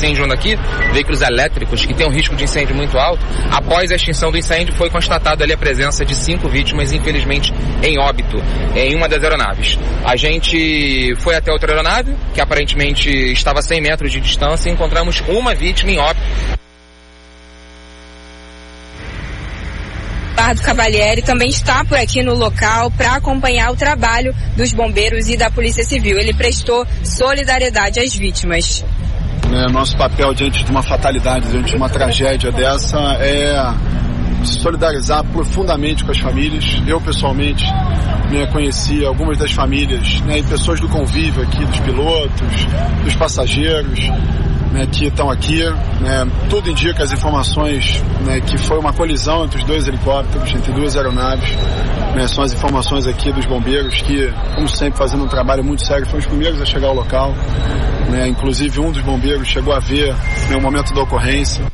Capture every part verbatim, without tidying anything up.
incêndio aqui, veículos elétricos que têm um risco de incêndio muito alto, após a extinção do incêndio foi constatada ali a presença de cinco vítimas, infelizmente em óbito, em uma das aeronaves. A gente foi até outra aeronave, que aparentemente estava a cem metros de distância, e encontramos uma vítima em óbito. Eduardo Cavalieri também está por aqui no local para acompanhar o trabalho dos bombeiros e da Polícia Civil. Ele prestou solidariedade às vítimas. É, nosso papel diante de uma fatalidade, diante de uma tragédia dessa é se solidarizar profundamente com as famílias. Eu, pessoalmente, né, conheci algumas das famílias, né, e pessoas do convívio aqui, dos pilotos, dos passageiros, né, que estão aqui. Né, tudo indica as informações, né, que foi uma colisão entre os dois helicópteros, entre duas aeronaves. Né, são as informações aqui dos bombeiros que, como sempre, fazendo um trabalho muito sério, foram os primeiros a chegar ao local. Né, inclusive um dos bombeiros chegou a ver, né, o momento da ocorrência.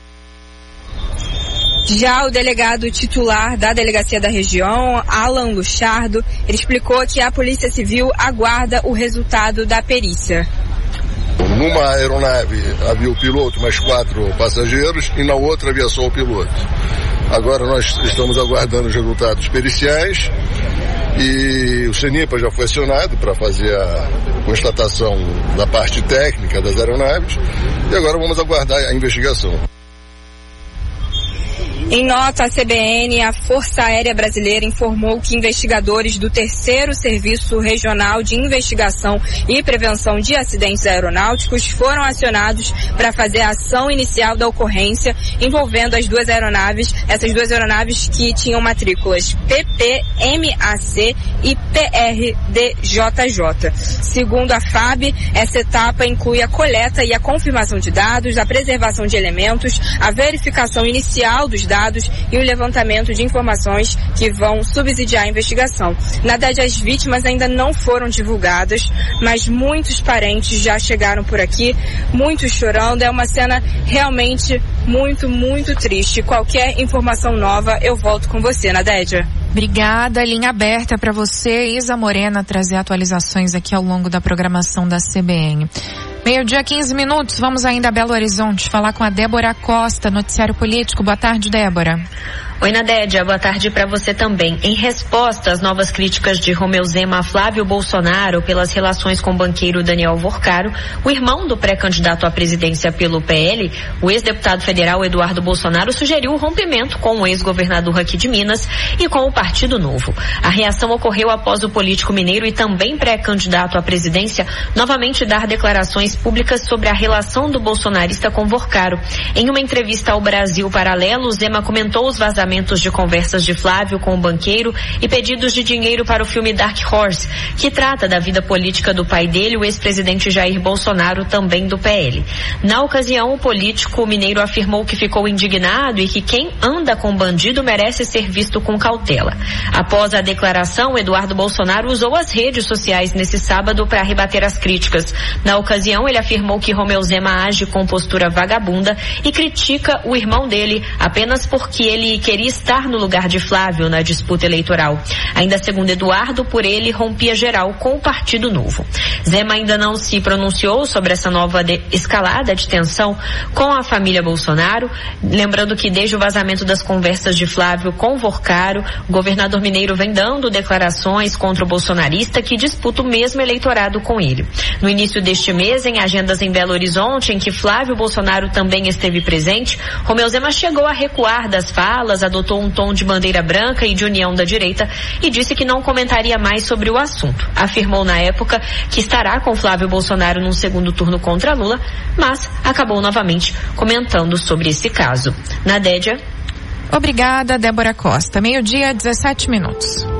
Já o delegado titular da Delegacia da Região, Alan Luchardo, ele explicou que a Polícia Civil aguarda o resultado da perícia. Numa aeronave havia o piloto mais quatro passageiros e na outra havia só o piloto. Agora nós estamos aguardando os resultados periciais e o CENIPA já foi acionado para fazer a constatação da parte técnica das aeronaves e agora vamos aguardar a investigação. Em nota, a C B N, a Força Aérea Brasileira, informou que investigadores do terceiro Serviço Regional de Investigação e Prevenção de Acidentes Aeronáuticos foram acionados para fazer a ação inicial da ocorrência envolvendo as duas aeronaves, essas duas aeronaves que tinham matrículas P P M A C e P R D J J. Segundo a F A B, essa etapa inclui a coleta e a confirmação de dados, a preservação de elementos, a verificação inicial dos dados e o levantamento de informações que vão subsidiar a investigação. Na verdade, as vítimas ainda não foram divulgadas, mas muitos parentes já chegaram por aqui, muitos chorando. É uma cena realmente muito, muito triste. Qualquer informação nova, eu volto com você, Nadédia. Obrigada, linha aberta para você, Isa Morena, trazer atualizações aqui ao longo da programação da C B N. Meio-dia, quinze minutos, vamos ainda a Belo Horizonte falar com a Débora Costa, noticiário político. Boa tarde, Débora. Oi, Nadédia, boa tarde para você também. Em resposta às novas críticas de Romeu Zema a Flávio Bolsonaro pelas relações com o banqueiro Daniel Vorcaro, o irmão do pré-candidato à presidência pelo P L, o ex-deputado federal Eduardo Bolsonaro, sugeriu o rompimento com o ex-governador aqui de Minas e com o Partido Novo. A reação ocorreu após o político mineiro e também pré-candidato à presidência novamente dar declarações públicas sobre a relação do bolsonarista com Vorcaro. Em uma entrevista ao Brasil Paralelo, Zema comentou os vazamentos de conversas de Flávio com o banqueiro e pedidos de dinheiro para o filme Dark Horse, que trata da vida política do pai dele, o ex-presidente Jair Bolsonaro, também do P L. Na ocasião, o político mineiro afirmou que ficou indignado e que quem anda com bandido merece ser visto com cautela. Após a declaração, Eduardo Bolsonaro usou as redes sociais nesse sábado para rebater as críticas. Na ocasião, ele afirmou que Romeu Zema age com postura vagabunda e critica o irmão dele apenas porque ele queria estar no lugar de Flávio na disputa eleitoral. Ainda segundo Eduardo, por ele rompia geral com o Partido Novo. Zema ainda não se pronunciou sobre essa nova de escalada de tensão com a família Bolsonaro, lembrando que desde o vazamento das conversas de Flávio com Vorcaro, o governador mineiro vem dando declarações contra o bolsonarista que disputa o mesmo eleitorado com ele. No início deste mês, em agendas em Belo Horizonte, em que Flávio Bolsonaro também esteve presente, Romeu Zema chegou a recuar das falas, adotou um tom de bandeira branca e de união da direita e disse que não comentaria mais sobre o assunto. Afirmou na época que estará com Flávio Bolsonaro num segundo turno contra Lula, mas acabou novamente comentando sobre esse caso. Nadédia. Obrigada, Débora Costa. Meio-dia, dezessete minutos.